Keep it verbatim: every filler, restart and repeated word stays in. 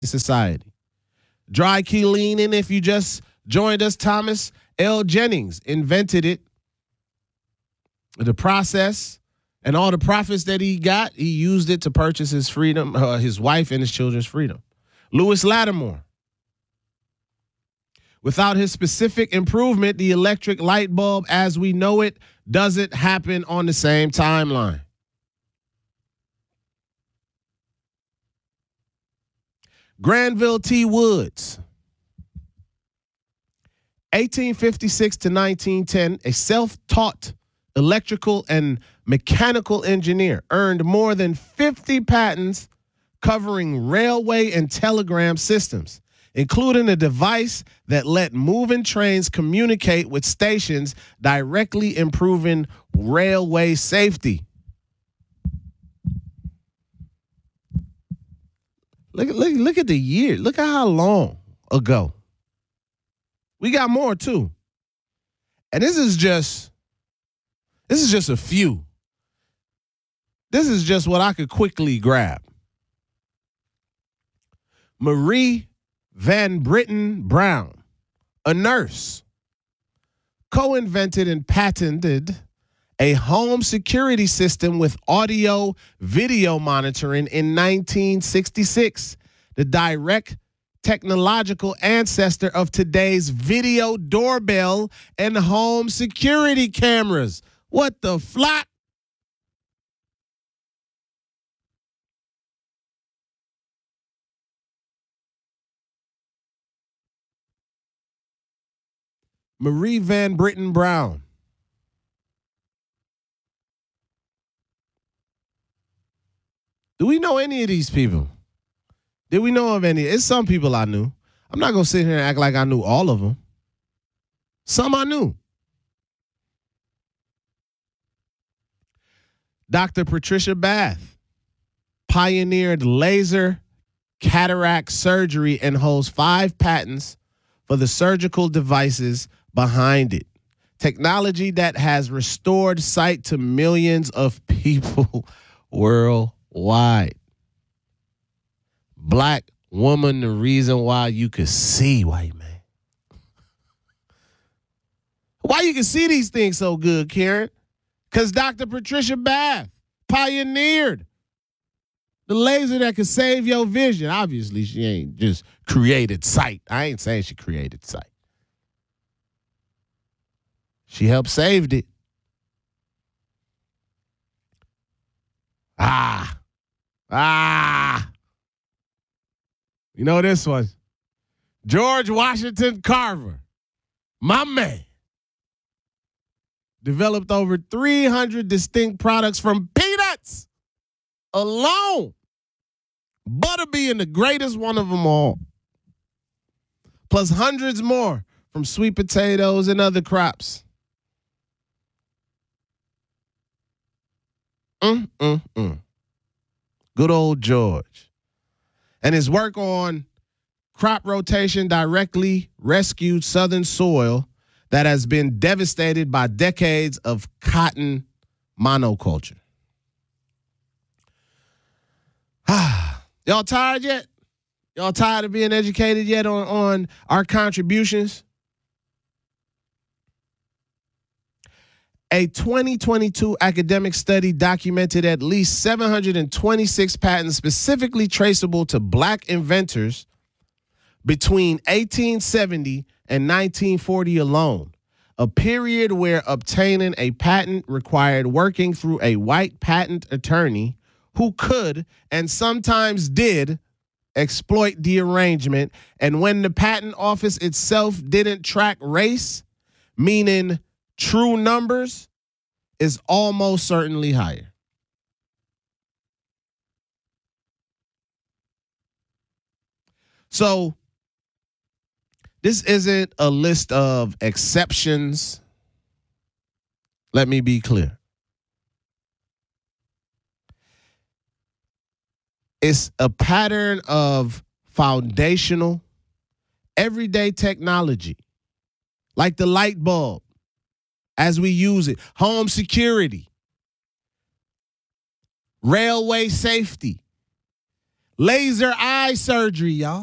society. Dry cleaning, if you just joined us, Thomas L. Jennings invented it. The process and all the profits that he got, he used it to purchase his freedom, uh, his wife and his children's freedom. Lewis Lattimore. Without his specific improvement, the electric light bulb as we know it doesn't happen on the same timeline. Granville T. Woods. eighteen fifty-six to nineteen ten, a self-taught electrical and mechanical engineer, earned more than fifty patents covering railway and telegram systems, including a device that let moving trains communicate with stations, directly improving railway safety. Look, look, look at the year. Look at how long ago. We got more too. And this is just, this is just a few. This is just what I could quickly grab. Marie Van Britten Brown, a nurse, co-invented and patented a home security system with audio video monitoring in nineteen sixty-six, the direct technological ancestor of today's video doorbell and home security cameras. What the flock? Marie Van Britten Brown. Do we know any of these people? Did we know of any? It's some people I knew. I'm not going to sit here and act like I knew all of them. Some I knew. Doctor Patricia Bath pioneered laser cataract surgery and holds five patents for the surgical devices behind it. Technology that has restored sight to millions of people worldwide. Black woman, the reason why you could see, white man. Why you can see these things so good, Karen? Because Doctor Patricia Bath pioneered the laser that could save your vision. Obviously, she ain't just created sight. I ain't saying she created sight. She helped saved it. Ah. Ah. You know this one. George Washington Carver, my man, developed over three hundred distinct products from peanuts alone. Butter being the greatest one of them all. Plus hundreds more from sweet potatoes and other crops. Mm, mm, mm. Good old George. And his work on crop rotation directly rescued southern soil that has been devastated by decades of cotton monoculture. Y'all tired yet? Y'all tired of being educated yet on, on our contributions? A twenty twenty-two academic study documented at least seven hundred twenty-six patents specifically traceable to black inventors between eighteen seventy and nineteen forty alone, a period where obtaining a patent required working through a white patent attorney who could and sometimes did exploit the arrangement. And when the patent office itself didn't track race, meaning true numbers, is almost certainly higher. So this isn't a list of exceptions. Let me be clear. It's a pattern of foundational, everyday technology, like the light bulb as we use it, home security, railway safety, Laser eye surgery, y'all.